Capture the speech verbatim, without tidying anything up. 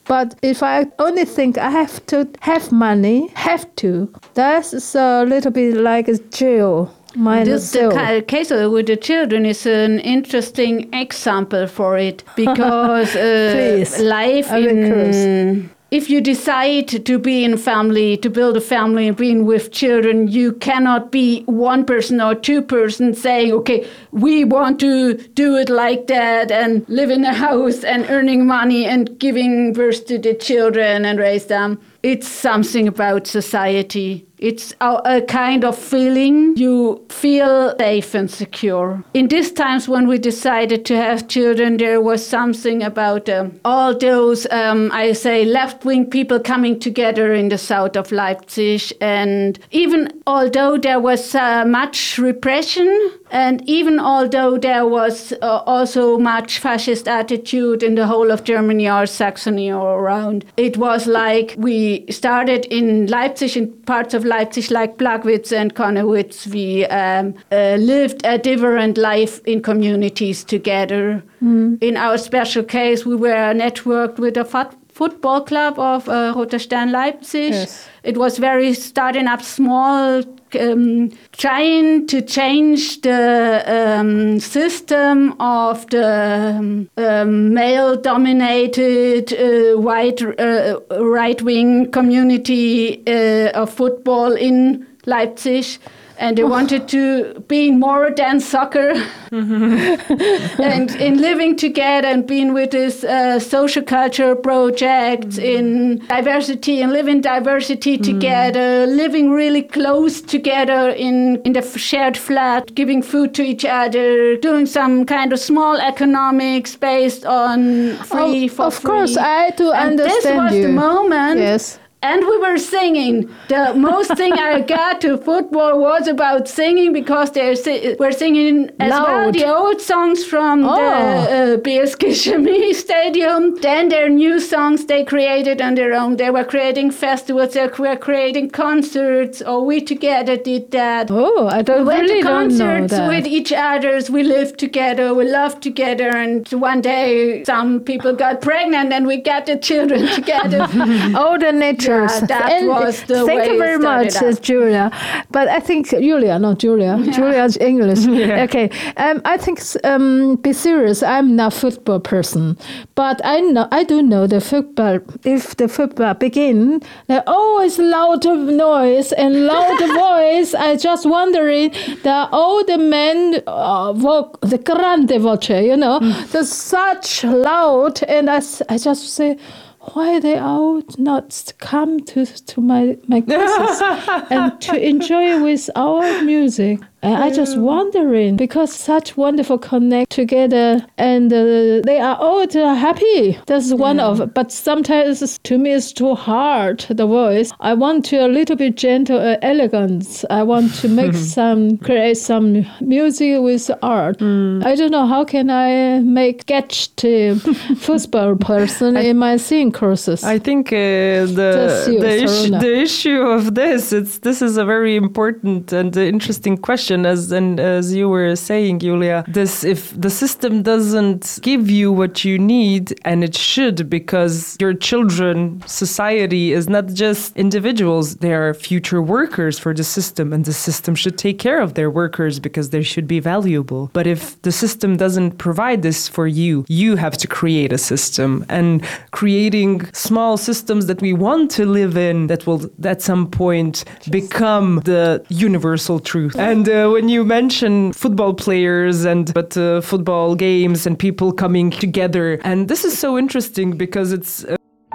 But if I only think I have to have money, have to, that's a little bit like a jail. This, the ca- case with the children is an interesting example for it because uh, life in... If you decide to be in a family, to build a family and being with children, you cannot be one person or two persons saying, okay, we want to do it like that and live in a house and earning money and giving birth to the children and raise them. It's something about society. It's a, a kind of feeling you feel safe and secure. In these times when we decided to have children, there was something about um, all those, um, I say, left-wing people coming together in the south of Leipzig. And even although there was uh, much repression, and even although there was uh, also much fascist attitude in the whole of Germany or Saxony or around, it was like we started in Leipzig, in parts of Leipzig like Plagwitz and Konnewitz. We um, uh, lived a different life in communities together. Mm. In our special case, we were networked with a fat football club of uh, Roter Stern Leipzig. Yes. It was very starting up small, um, trying to change the um, system of the um, um, male-dominated uh, white uh, right-wing community uh, of football in Leipzig. And they wanted to be more than soccer. Mm-hmm. And in living together and being with this uh, social culture project mm-hmm. in diversity and living diversity mm-hmm. together, living really close together in, in the shared flat, giving food to each other, doing some kind of small economics based on free oh, for of free. Of course, I do and understand this was you. the moment. Yes. And we were singing. The most thing I got to football was about singing because they si- were singing as Loud. well the old songs from oh. the uh, B S K Chemie Stadium. Then their new songs they created on their own. They were creating festivals. They were creating concerts. Or we together did that. Oh, I don't we went really to concerts don't know that. with each other. We lived together. We loved together. And one day some people got pregnant and we got the children together. Oh, the nature. Yeah, that and was the thank way you very much, uh, Julia. But I think Julia, not Julia. Yeah. Julia's English. Yeah. Okay. Um, I think um, be serious. I'm not a football person, but I know I do know the football. If the football begin, there always loud noise and loud voice. I just wondering the old men uh, voc, the grande voce, you know, mm. the such loud, and I, I just say, why they all not come to to my my classes and to enjoy with our music? And I just wondering because such wonderful connect together and uh, they are all happy. That's one yeah. of. But sometimes to me it's too hard. The voice. I want to a little bit gentle, uh, elegance. I want to make some create some music with art. Mm. I don't know how can I make get to football person in my singing courses. I think uh, the you, the, issue, the issue of this it's this is a very important and interesting question. As and as you were saying, Julia, this if the system doesn't give you what you need, and it should, because your children, society is not just individuals; they are future workers for the system, and the system should take care of their workers because they should be valuable. But if the system doesn't provide this for you, you have to create a system, and creating small systems that we want to live in that will at some point become the universal truth. And uh, when you mention football players and but uh, football games and people coming together, and this is so interesting because it's uh,